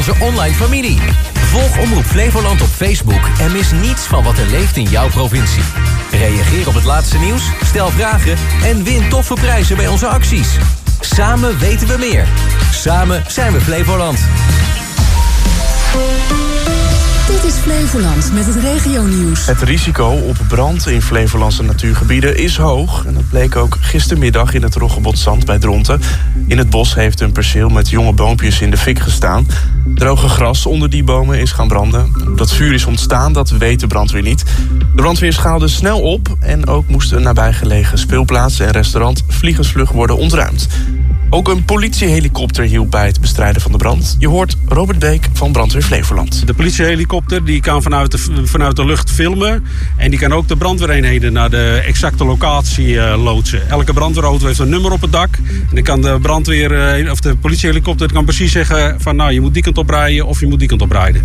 Onze online familie. Volg Omroep Flevoland op Facebook en mis niets van wat er leeft in jouw provincie. Reageer op het laatste nieuws, stel vragen en win toffe prijzen bij onze acties. Samen weten we meer. Samen zijn we Flevoland. Dit is Flevoland met het regionieuws. Het risico op brand in Flevolandse natuurgebieden is hoog. En dat bleek ook gistermiddag in het Roggebotszand bij Dronten. In het bos heeft een perceel met jonge boompjes in de fik gestaan. Droge gras onder die bomen is gaan branden. Hoe dat vuur is ontstaan, dat weet de brandweer niet. De brandweer schaalde snel op en ook moest een nabijgelegen speelplaats en restaurant vliegensvlug worden ontruimd. Ook een politiehelikopter hielp bij het bestrijden van de brand. Je hoort Robert Beek van Brandweer Flevoland. De politiehelikopter die kan vanuit de lucht filmen. En die kan ook de brandweereenheden naar de exacte locatie loodsen. Elke brandweerauto heeft een nummer op het dak. En dan kan de politiehelikopter kan precies zeggen van nou, je moet die kant op rijden of je moet die kant op rijden.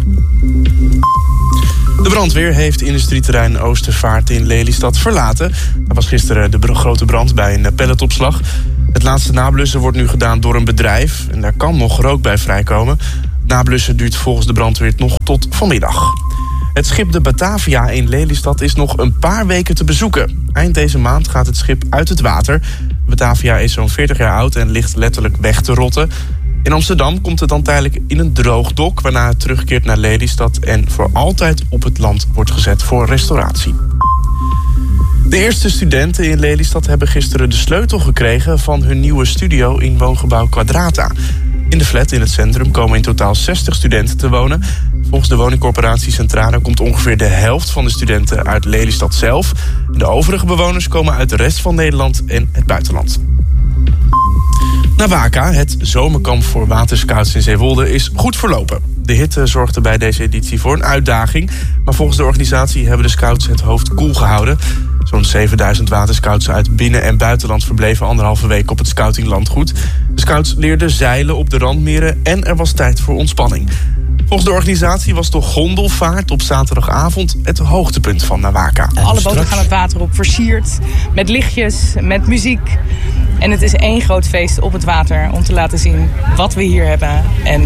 De brandweer heeft industrieterrein Oostervaart in Lelystad verlaten. Er was gisteren de grote brand bij een pelletopslag. Het laatste nablussen wordt nu gedaan door een bedrijf. En daar kan nog rook bij vrijkomen. Nablussen duurt volgens de brandweer nog tot vanmiddag. Het schip de Batavia in Lelystad is nog een paar weken te bezoeken. Eind deze maand gaat het schip uit het water. Batavia is zo'n 40 jaar oud en ligt letterlijk weg te rotten. In Amsterdam komt het dan tijdelijk in een droogdok, waarna het terugkeert naar Lelystad en voor altijd op het land wordt gezet voor restauratie. De eerste studenten in Lelystad hebben gisteren de sleutel gekregen van hun nieuwe studio in woongebouw Quadrata. In de flat in het centrum komen in totaal 60 studenten te wonen. Volgens de woningcorporatie Centrale komt ongeveer de helft van de studenten uit Lelystad zelf. De overige bewoners komen uit de rest van Nederland en het buitenland. Nawaka, het zomerkamp voor waterscouts in Zeewolde, is goed verlopen. De hitte zorgde bij deze editie voor een uitdaging. Maar volgens de organisatie hebben de scouts het hoofd koel gehouden. Zo'n 7000 waterscouts uit binnen- en buitenland verbleven 1,5 week op het scoutinglandgoed. De scouts leerden zeilen op de randmeren en er was tijd voor ontspanning. Volgens de organisatie was de gondelvaart op zaterdagavond het hoogtepunt van Nawaka. Alle boten gaan het water op, versierd, met lichtjes, met muziek. En het is één groot feest op het water om te laten zien wat we hier hebben. En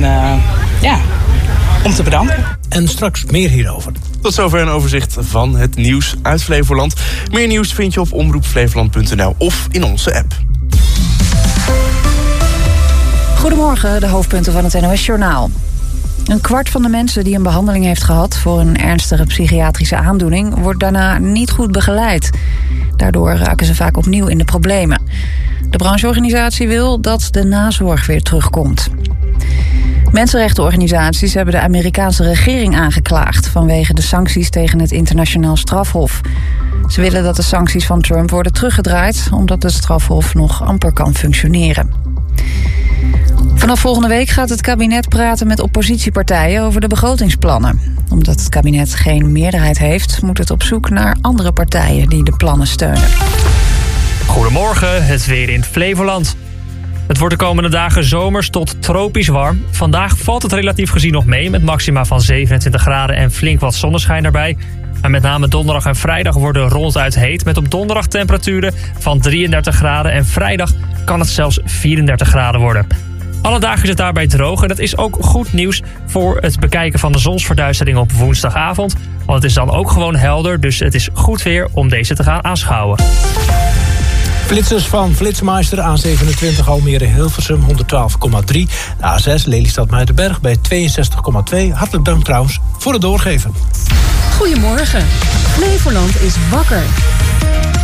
om te bedanken. En straks meer hierover. Tot zover een overzicht van het nieuws uit Flevoland. Meer nieuws vind je op omroepflevoland.nl of in onze app. Goedemorgen, de hoofdpunten van het NOS-journaal. 1/4 van de mensen die een behandeling heeft gehad voor een ernstige psychiatrische aandoening wordt daarna niet goed begeleid. Daardoor raken ze vaak opnieuw in de problemen. De brancheorganisatie wil dat de nazorg weer terugkomt. Mensenrechtenorganisaties hebben de Amerikaanse regering aangeklaagd vanwege de sancties tegen het internationaal strafhof. Ze willen dat de sancties van Trump worden teruggedraaid, omdat het strafhof nog amper kan functioneren. Vanaf volgende week gaat het kabinet praten met oppositiepartijen over de begrotingsplannen. Omdat het kabinet geen meerderheid heeft, moet het op zoek naar andere partijen die de plannen steunen. Goedemorgen, het weer in Flevoland. Het wordt de komende dagen zomers tot tropisch warm. Vandaag valt het relatief gezien nog mee met maxima van 27 graden en flink wat zonneschijn erbij. Maar met name donderdag en vrijdag worden ronduit heet met op donderdag temperaturen van 33 graden en vrijdag kan het zelfs 34 graden worden. Alle dagen is het daarbij droog en dat is ook goed nieuws voor het bekijken van de zonsverduistering op woensdagavond. Want het is dan ook gewoon helder, dus het is goed weer om deze te gaan aanschouwen. Flitsers van Flitsmeister A27 Almere-Hilversum 112,3. De A6 Lelystad-Muidenberg bij 62,2. Hartelijk dank trouwens voor het doorgeven. Goedemorgen. Flevoland is wakker.